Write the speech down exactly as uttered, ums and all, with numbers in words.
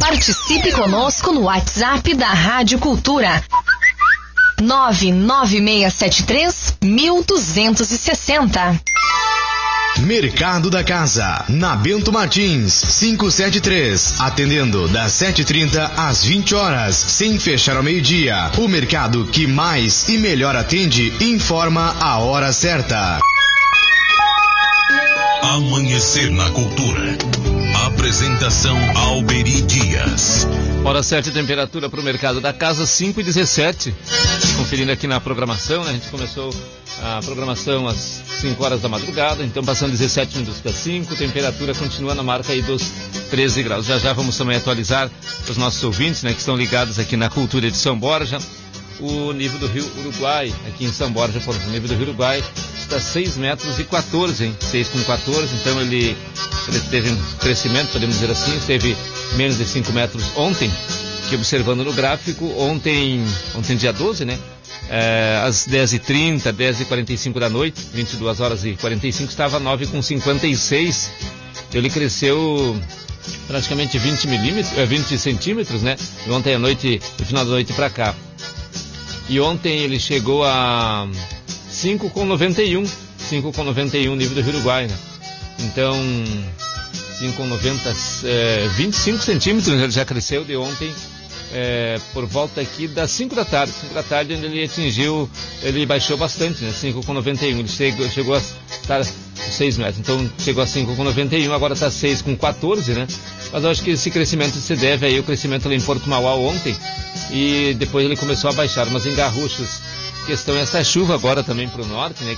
Participe conosco no WhatsApp da Rádio Cultura. nove nove seis sete três, um dois seis zero. Mercado da Casa, na Bento Martins, quinhentos e setenta e três, atendendo das sete e trinta às vinte horas, sem fechar ao meio-dia. O mercado que mais e melhor atende informa a hora certa. Amanhecer na Cultura. Apresentação Alberi Dias. Hora certa, temperatura para o Mercado da Casa, cinco e dezessete. Conferindo aqui na programação, né? A gente começou a programação às cinco horas da madrugada, então passando dezessete minutos das cinco, temperatura continua na marca aí dos treze graus. Já já vamos também atualizar os nossos ouvintes, né, que estão ligados aqui na Cultura de São Borja. O nível do Rio Uruguai, aqui em São Borja, por exemplo, o nível do Rio Uruguai está seis metros e quatorze, hein? seis com quatorze, então ele, ele teve um crescimento, podemos dizer assim, esteve menos de cinco metros ontem, que observando no gráfico, ontem, ontem dia doze, né? É, às dez e trinta, dez e quarenta e cinco da noite, vinte e duas horas e quarenta e cinco, estava nove com cinquenta e seis, ele cresceu praticamente vinte milímetros, vinte centímetros, né? De ontem à noite, do final da noite para cá. E ontem ele chegou a cinco com noventa e um, cinco com noventa e um nível do Rio Uruguai, né? Então, cinco com noventa, é, vinte e cinco centímetros ele já cresceu de ontem, é, por volta aqui das cinco da tarde. cinco da tarde ele atingiu, ele baixou bastante, né? cinco com noventa e um, ele chegou, chegou a estar seis metros, então chegou a cinco com noventa e um, agora está seis com quatorze, né? Mas eu acho que esse crescimento se deve aí ao crescimento lá em Porto Mauá ontem, e depois ele começou a baixar, mas em Garruchos, questão é essa chuva agora também para o norte, né,